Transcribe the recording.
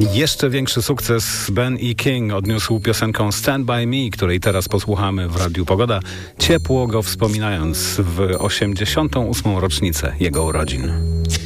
Jeszcze większy sukces Ben E. King odniósł piosenką Stand By Me, której teraz posłuchamy w Radiu Pogoda, ciepło go wspominając w 88. rocznicę jego urodzin.